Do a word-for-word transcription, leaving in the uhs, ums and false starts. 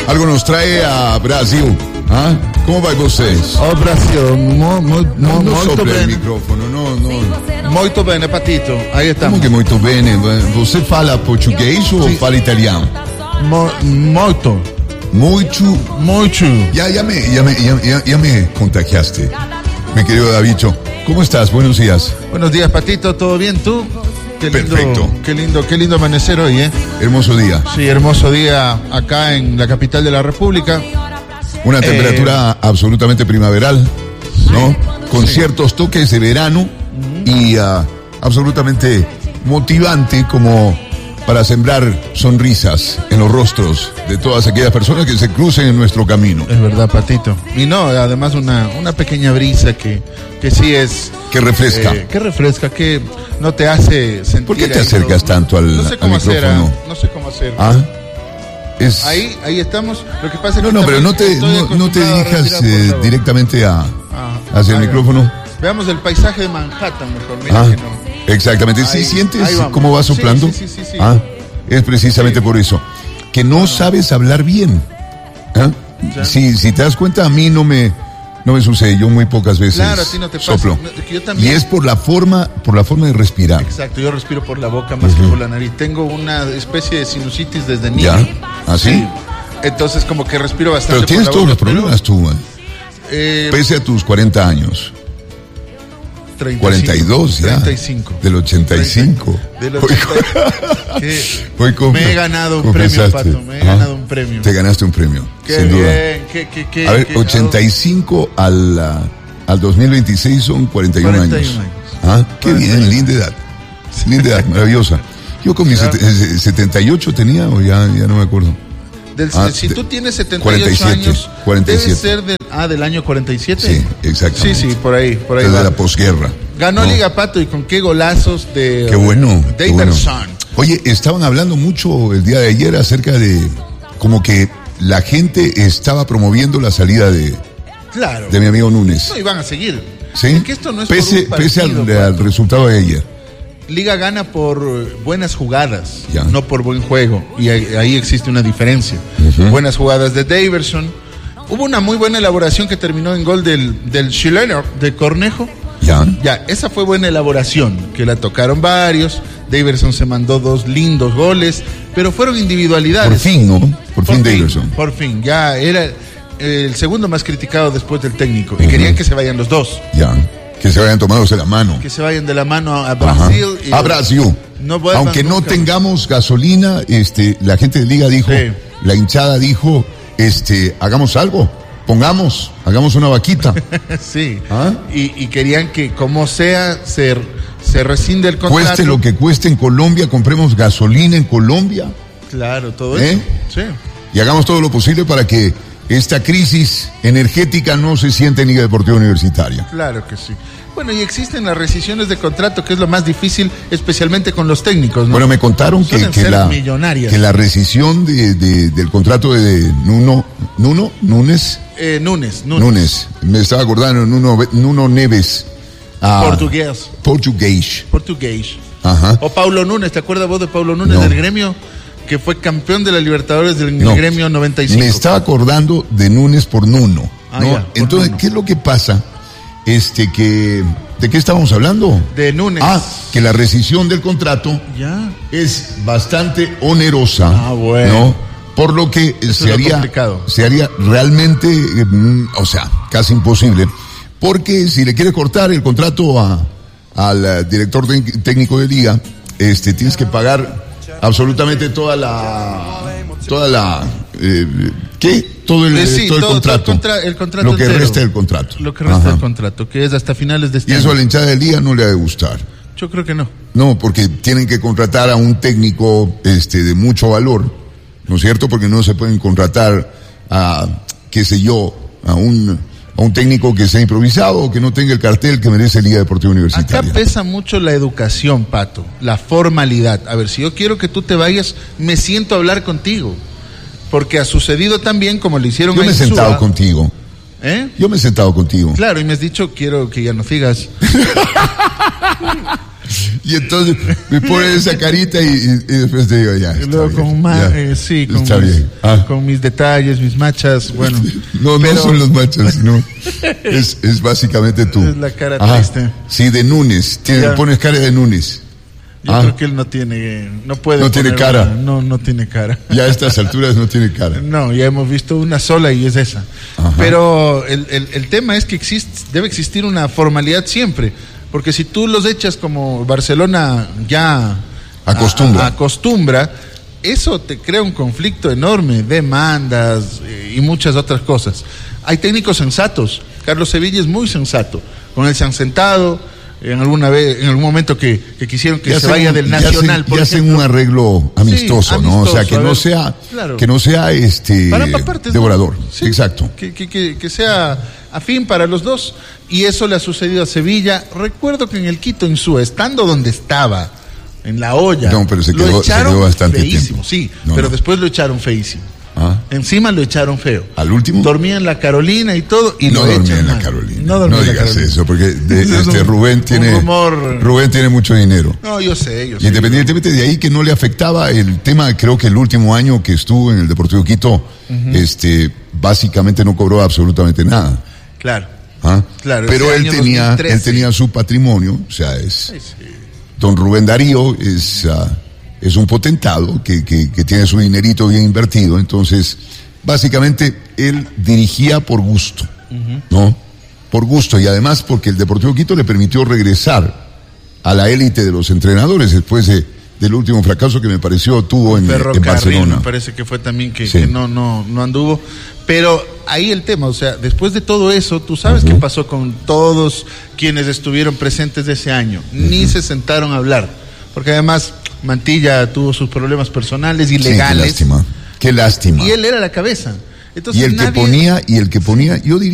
algo nos trae a Brasil. ¿Ah? Como vai vocês? Oh, Brasil, mo, mo, Não, mo, não muito sopra o bem. micrófono, não, não. Muito bem, Patito. Aí estamos. Como que muito bem? Você fala português ou fala italiano? Mo, muito. Muito. Muito. Ya, ya me, ya me, ya, ya, ya me contagiaste, mi querido Davicho. ¿Cómo estás? Buenos días. Buenos días, Patito. ¿Todo bien tú? Qué lindo, Perfecto. Qué lindo, qué lindo amanecer hoy, ¿eh? Hermoso día. Sí, hermoso día acá en la capital de la República. Una temperatura eh, absolutamente primaveral, ¿no? Con sí. ciertos toques de verano uh-huh. y uh, absolutamente motivante como para sembrar sonrisas en los rostros de todas aquellas personas que se crucen en nuestro camino. Es verdad, Patito. Y no, además una, una pequeña brisa que, que sí es... Que refresca. Eh, que refresca, que no te hace sentir... ¿Por qué te acercas todo, tanto al, no sé cómo al hacer, micrófono? No sé cómo hacer. ¿Ah? Es... Ahí, ahí estamos. Lo que pasa es no, que no, pero no te, no, no te dirijas eh, directamente a, ah, hacia el micrófono. Veamos el paisaje de Manhattan mejor. Mira ah, que no. Exactamente. ¿Sí ahí, sientes cómo va soplando? Sí, sí, sí, sí, sí. Ah, es precisamente sí. por eso. Que no sabes hablar bien. ¿Ah? Si, si te das cuenta, a mí no me, no me sucede. Yo muy pocas veces claro, a ti no te pasa. soplo. Yo también. Y es por la forma, por la forma de respirar. Exacto, yo respiro por la boca más uh-huh. que por la nariz. Tengo una especie de sinusitis desde niño. ¿Ya? ¿Ah, sí? sí. Entonces como que respiro bastante. Pero tienes por la todos boca, los problemas pero, tú, eh, pese a tus cuarenta años. treinta y cinco, cuarenta y dos ya. treinta y cinco. Del ochenta y cinco. Del ochenta y cinco. Hoy com- me he ganado un premio, Pato. Me he ¿Ah? ganado un premio. Te ganaste un premio. Qué sin bien. duda. Qué, qué, qué, a ver, qué, ochenta y cinco al, al dos mil veintiséis son cuarenta y uno cuarenta y años. uno años. Ah, qué bien, linda edad. Linda edad, maravillosa. Yo con mis claro. set- setenta y ocho tenía, o ya, ya no me acuerdo. Del, ah, si tú tienes setenta y ocho cuarenta y siete, años, cuarenta y siete. debe ser del, ah, del año cuarenta y siete. Sí, exactamente. Sí, sí, por ahí, por ahí. Desde va. la posguerra. Ganó ¿no? Liga, Pato, y con qué golazos de qué bueno, Daverson. Bueno. Oye, estaban hablando mucho el día de ayer acerca de como que la gente estaba promoviendo la salida de, claro. de mi amigo Núñez. No, y van a seguir. ¿Sí? Es que esto no es pese, por un partido, pese al, al resultado de ayer. Liga gana por buenas jugadas, ya. no por buen juego. Y ahí, ahí existe una diferencia. Uh-huh. Buenas jugadas de Daverson. Hubo una muy buena elaboración que terminó en gol del, del chileno, de Cornejo. Ya. Ya, esa fue buena elaboración, que la tocaron varios. Daverson se mandó dos lindos goles, pero fueron individualidades. Por fin, ¿no? Por, por fin, fin Daverson. Por fin, ya era el segundo más criticado después del técnico. Y uh-huh. querían que se vayan los dos. Ya. Que se vayan tomados de la mano. Que se vayan de la mano a Brasil. Y a Brasil. No Aunque no nunca. tengamos gasolina, este, la gente de Liga dijo, sí. la hinchada dijo, este, hagamos algo, pongamos, hagamos una vaquita. sí. ¿Ah? Y, y querían que como sea se, se rescinde el contrato. Cueste lo que cueste en Colombia, compremos gasolina en Colombia. Claro, todo ¿Eh? eso. Sí. Y hagamos todo lo posible para que esta crisis energética no se siente en Liga Deportiva Universitaria. Claro que sí. Bueno, y existen las rescisiones de contrato, que es lo más difícil, especialmente con los técnicos, ¿no? Bueno, me contaron que, que, la, que la rescisión de, de, del contrato de Nuno, Nuno, Núñez. Eh, Núñez, Núñez. Núñez. Me estaba acordando, Nuno, Nuno Neves. Ah, portugués. Portugués. Portugués. Ajá. O Paulo Núñez, ¿te acuerdas vos de Paulo Núñez no. del gremio? Que fue campeón de la Libertadores del no, gremio noventa y cinco. Me estaba acordando de Núñez por Nuno. Ah, ¿no? ya, Entonces, Nuno. ¿qué es lo que pasa? Este que ¿de qué estábamos hablando? De Núñez. Ah, que la rescisión del contrato ya. es bastante onerosa. Ah, bueno. ¿no? Por lo que Eso se es haría complicado. se haría realmente, eh, o sea, casi imposible. Porque si le quieres cortar el contrato a, al uh, director de, técnico de Liga, este tienes que pagar absolutamente toda la toda la eh, ¿qué? Todo el, eh, sí, todo el todo, contrato. Todo el, contra, el contrato lo que entero. resta del contrato. Lo que resta Ajá. del contrato, que es hasta finales de este y año. eso a la hinchada de Liga no le ha de gustar. Yo creo que no. No, porque tienen que contratar a un técnico este de mucho valor, ¿no es cierto? Porque no se pueden contratar a, qué sé yo, a un a un técnico que sea improvisado o que no tenga el cartel que merece Liga Deportiva Universitaria. Acá pesa mucho la educación, Pato, la formalidad. A ver, si yo quiero que tú te vayas, me siento a hablar contigo. Porque ha sucedido también como le hicieron Yo a me he Insúa. sentado contigo. ¿Eh? Yo me he sentado contigo. Claro, y me has dicho, quiero que ya no sigas. Y entonces me ponen esa carita y, y, y después te digo, ya. Y luego bien, con, ma- ya, eh, sí, con, está mis, bien. Ah. con mis detalles, mis machas, bueno. No, pero no son los machos, sino es, es básicamente tú. Es la cara Ajá. triste. Sí, de Núñez. Tiene, Ya. pones cara de Núñez. Yo Ah. creo que él no tiene, no puede. No tiene poner cara. una- no, no tiene cara. Ya a estas alturas no tiene cara. No, ya hemos visto una sola y es esa. Ajá. Pero el, el, el tema es que existe, debe existir una formalidad siempre. Porque si tú los echas como Barcelona ya Acostumbra. a- a- acostumbra, eso te crea un conflicto enorme, demandas eh, y muchas otras cosas. Hay técnicos sensatos. Carlos Sevilla es muy sensato. Con él se han sentado en alguna vez, en algún momento que, que quisieron que Ya se hacen vaya un- del ya Nacional, hacen- por ya hacen ejemplo. un arreglo amistoso, Sí, ¿no? O sea, amistoso, que a no ver, sea, claro. que no sea este Para ambas partes, devorador. ¿no? Sí, Exacto. Que, que, que, que sea afín para los dos. Y eso le ha sucedido a Sevilla. Recuerdo que en el Quito, en su estando donde estaba, en la olla, No, pero se lo quedó- se echaron quedó bastante feísimo, tiempo. sí, No, pero no. después lo echaron feísimo. Ah. Encima lo echaron feo. ¿Al último? Dormía en la Carolina y todo, y No lo dormía echan en la mal. Carolina. No No, dormía en la digas Carolina. eso, porque de- Ese es este un- Rubén un tiene rumor. Rubén tiene mucho dinero. No, yo sé, yo Y sé. independientemente de ahí que no le afectaba el tema, creo que el último año que estuvo en el Deportivo Quito, este, básicamente no cobró absolutamente nada. Claro. ¿Ah? Claro, Pero ese él año tenía, dos mil trece. él tenía su patrimonio, o sea, es Sí, sí. don Rubén Darío es, ah, es un potentado que, que, que tiene su dinerito bien invertido, entonces básicamente él dirigía por gusto, ¿no? Por gusto y además porque el Deportivo Quito le permitió regresar a la élite de los entrenadores después de, del último fracaso que me pareció tuvo en, en Ferrocarril, Barcelona. me parece que fue también que, Sí. que no, no, no anduvo. Pero ahí el tema, o sea, después de todo eso, tú sabes qué pasó con todos quienes estuvieron presentes de ese año. Ni se sentaron a hablar. Porque además Mantilla tuvo sus problemas personales y Sí, qué legales. lástima, qué lástima. Y él era la cabeza. Entonces, Y el que nadie- ponía, y el que ponía, yo diría